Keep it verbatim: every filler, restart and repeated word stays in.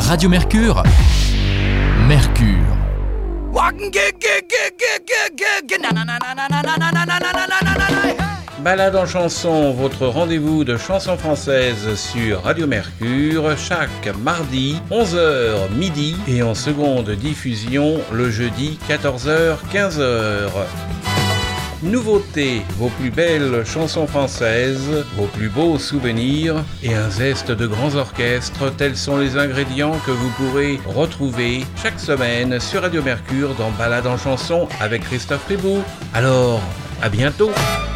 Radio Mercure, Mercure. Balade en chanson, votre rendez-vous de chansons françaises sur Radio Mercure, chaque mardi, onze heures midi, et en seconde diffusion le jeudi, quatorze heures quinze heures. Nouveautés, vos plus belles chansons françaises, vos plus beaux souvenirs et un zeste de grands orchestres, tels sont les ingrédients que vous pourrez retrouver chaque semaine sur Radio Mercure dans Balade en chanson avec Christophe Ribou. Alors, à bientôt!